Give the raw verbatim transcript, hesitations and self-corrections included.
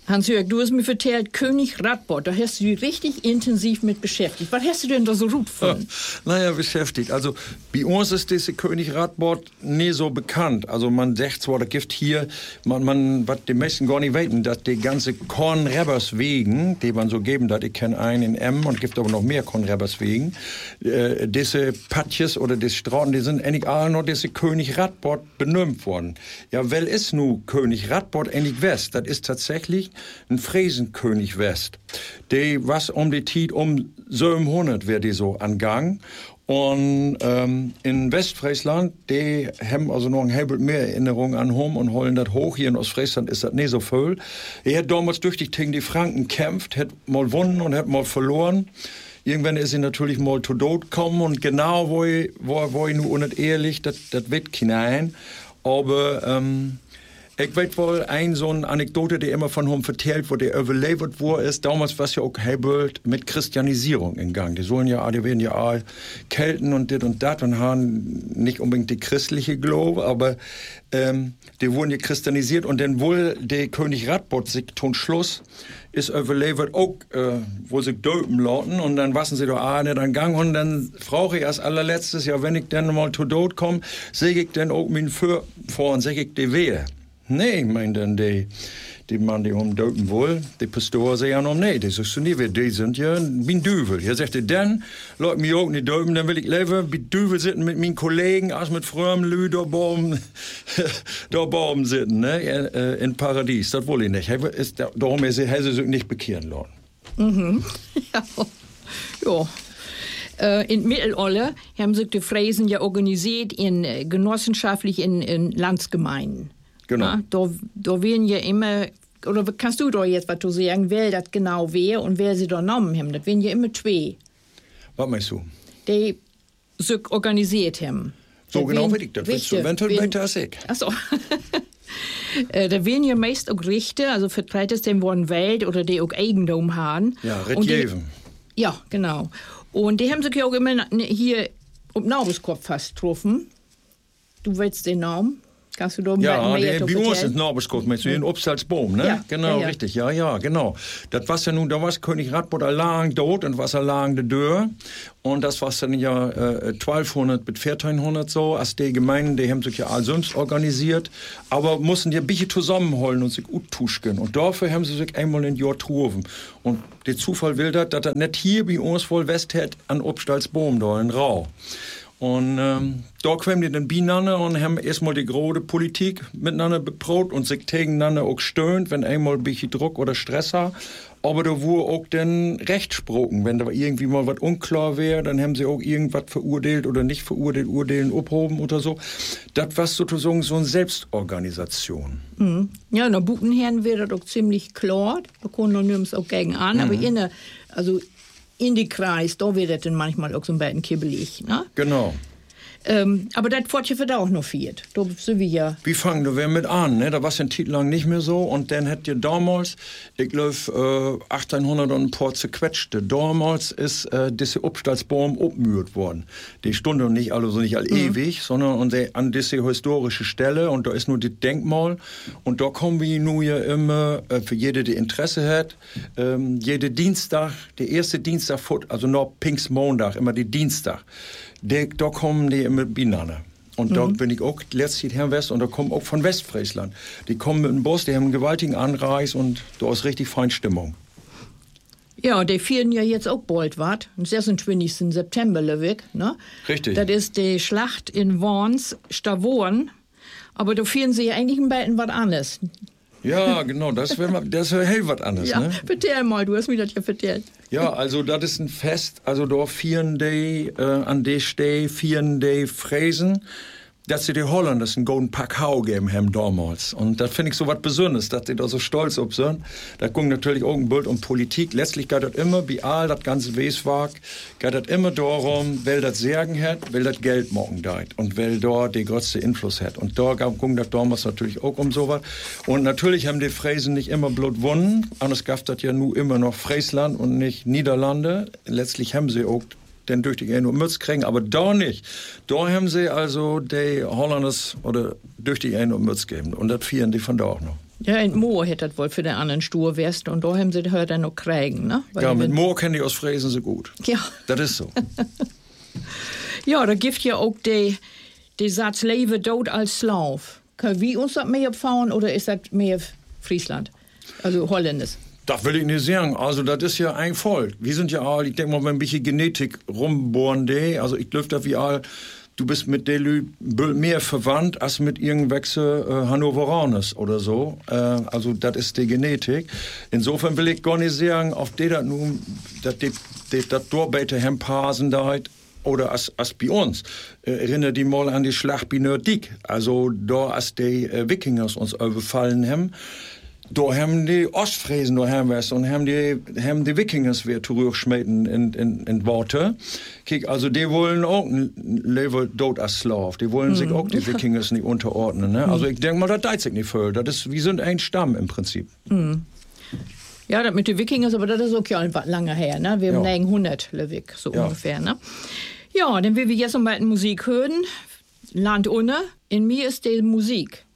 Hans-Jörg, du hast mir erzählt, König Radbot, da hast du dich richtig intensiv mit beschäftigt. Was hast du denn da so gut gefunden? Ja, naja, beschäftigt. Also, bei uns ist diese König Radbot nie so bekannt. Also, man sagt zwar, das gibt hier, man, man, was die meisten gar nicht wissen, dass die ganze Kornrebberswegen, die man so geben hat, ich kenne einen in Emmen und gibt aber noch mehr Kornrebberswegen, äh, diese Patjes oder diese Straßen, die sind endlich alle noch diese König Radbot benannt worden. Ja, wel ist nu König Radbot endlich West? Das ist tatsächlich ein Fräsenkönig West. Die was um die Zeit um siebenhundert wird die so angang. Und ähm, in Westfriesland, die haben also noch ein halbes mehr Erinnerungen an Hom und holen das hoch. Hier in Ostfriesland ist das nicht so voll. Er hat damals durch die gegen die Franken kämpft, hat mal gewonnen und hat mal verloren. Irgendwann ist er natürlich mal zu Tod gekommen und genau wo ich, wo, wo ich nur unet ehrlich, das wird hinein. Aber ähm, ich weiß wohl ein so eine Anekdote, die immer von ihm erzählt wurde, der überlebt wurde, ist, damals war es ja auch Hebelt mit Christianisierung in Gang. Die sollen ja, die werden ja all Kelten und dit und dat und haben nicht unbedingt die christliche Glaube, aber ähm, die wurden ja christianisiert und dann wohl der König Radbot sich zum Schluss ist überlebt auch, äh, wo sie döpen lauten und dann wassen sie doch ah, nicht an Gang und dann frage ich als allerletztes, ja, wenn ich dann mal zu Tod komme, sehe ich dann auch mein Für vor und sage ich die Wehe. Nee, meint dann die, die Mann, die um döpen will, die Pastor sagt ja noch, nee, das ist so nie, wir, die sind ja wie Düvel. Er sagte, dann, Leute mich auch nicht döpen, dann will ich leben, wie Düvel sitzen mit meinen Kollegen, als mit frühem Lü da oben, da oben sitzen, ne, in Paradies, das will ich nicht. Ist, darum ist er sich nicht bekehren lassen. Mhm, ja, ja. Äh, in Mittelalter haben sich die Fräsen ja organisiert in, äh, genossenschaftlich in, in Landsgemeinden. Genau. Ja, da, da werden ja immer, oder kannst du da jetzt was zu sagen, wer das genau wäre und wer sie da genommen haben? Das werden ja immer zwei. Was meinst du? Die sich organisiert haben. So das genau wie ich das. Willst du eventuell weiter als ich? Ach so. äh, da werden ja meist auch Richter, also Vertreter dem worden Welt oder die auch Eigentum haben. Ja, Rittjeven. Ja, genau. Und die haben sich ja auch immer hier um Naubuskopf fast getroffen. Du weißt den Namen? Kannst du da ja, mehr der bei uns ist Naubuskopf, mit so in Obstalsboom, ne? Ja, genau, ja, ja. richtig, ja, ja, genau. Das war ja nun, da war König Radbot lang dort und was lang de Dörr. Und das war dann ja äh, zwölfhundert bis vierzehnhundert so, als die Gemeinden, die haben sich ja all sonst organisiert, aber mussten ja ein bisschen zusammenholen und sich gut tuschen. Und dafür haben sie sich einmal in Jahr getroffen. Und der Zufall will das, dass das nicht hier bei uns wohl West hat an Obstalsboom, da in Rau. Und ähm, da kamen die dann beieinander und haben erstmal die große Politik miteinander beprobt und sich gegeneinander auch stöhnt, wenn einmal ein bisschen Druck oder Stress hat. Aber da wurde auch dann Rechtsprochen. Wenn da irgendwie mal was unklar wäre, dann haben sie auch irgendwas verurteilt oder nicht verurteilt, Urteilen abhoben oder so. Das war sozusagen so eine Selbstorganisation. Mhm. Ja, in der Buchenherren wäre das auch ziemlich klar. Da konnten wir nirgends auch gegen an. Mhm. Aber in der, also in die Kreis, da wird das dann manchmal auch so ein bisschen kibbelig, ne? Genau. Ähm, aber das Fortje wird auch noch viert. Da sind wir ja. Wie fangen wir mit an, ne? Da war es ein Titel lang nicht mehr so. Und dann hätt ihr damals, ich glaube, äh, achtzehnhundert und ein paar zerquetschte. Damals ist äh, diese Obstalsbaum abgemüht worden. Die stunden nicht alle so nicht all mhm. ewig, sondern an, die, an diese historische Stelle. Und da ist nur das Denkmal. Und da kommen wir nun ja immer, äh, für jede, die Interesse hat, ähm, jede Dienstag, der erste Dienstag, also noch Pfingstmontag, immer die Dienstag. De, da kommen die immer beieinander. Und mhm. da bin ich auch letztlich Herr West und da kommen auch von Westfriesland. Die kommen mit dem Bus, die haben einen gewaltigen Anreis und da ist richtig fein Stimmung. Ja, die feiern ja jetzt auch bald was. Am sechsundzwanzigsten September, Lewig, ne? Richtig. Das ist die Schlacht in Worms, Stavoren. Aber da feiern sie ja eigentlich ein bisschen was anderes. Ja, genau, das wäre das wär hell was anderes, ja, ne? Erzähl mal, du hast mir das ja erzählt. Ja, also das ist ein Fest, also da vieren die, äh, an der Stelle vieren die Fräsen, dass sie die Holländers einen golden Pakau geben haben damals. Und das finde ich so was Besonderes, dass die da so stolz auf sind. Da ging natürlich auch ein Bild um Politik. Letztlich geht das immer, wie all das ganze Weswag, geht das immer darum, wer das Särgen hat, wer das Geld morgen deit und wer da den größten Einfluss hat. Und da ging das damals natürlich auch um sowas. Und natürlich haben die Fräsen nicht immer Blut gewonnen. Anders gab das ja nur immer noch Friesland und nicht Niederlande. Letztlich haben sie auch den durch die nur Mütz kriegen, aber da nicht. Da haben sie also die Hollanders oder durch die nur Mütz geben und das vieren die von da auch noch. Ja, in Moor hätte das wohl für den anderen stur wärst und da haben sie das dann noch kriegen, ne? Weil ja, mit wenn... Moor kennen die aus Fräsen so gut. Ja. Das ist so. Ja, da gibt ja auch die, die Satz Leben dort als Slav. Können wir uns das mehr abfahren oder ist das mehr Friesland? Also Holländisch? Das will ich nicht sagen. Also, das ist ja ein Volk. Wir sind ja all, ich denke mal, wenn ein bisschen Genetik rumbohren, also ich glaube, dass wir all, du bist mit Delü mehr verwandt als mit irgendwelchen äh, Hannoveranes oder so. Äh, also, das ist die Genetik. Insofern will ich gar nicht sagen, auf die das nun, dass die, die, das Dorbeite Hempasen da halt, oder als, als bei uns. Äh, erinnere die mal an die Schlacht bei Nördijk. Also, da als die äh, Wikingers uns überfallen haben, da haben die Ostfriesen da haben wir und haben die, haben die Wikingers wieder zurückgeschmissen in, in, in Worte. Kiek, also die wollen auch ein Leben dort als Slav. Die wollen mm. sich auch die Wikingers nicht unterordnen. Ne? Mm. Also ich denke mal, das deit sich nicht viel. Das ist, wir sind ein Stamm im Prinzip. Mm. Ja, das mit den Wikingers, aber das ist auch ja lange her. Ne? Wir haben ja. hundert Lewik, so ja. ungefähr. Ne? Ja, dann will wir jetzt noch mal Musik hören. Land ohne. In mir ist die Musik.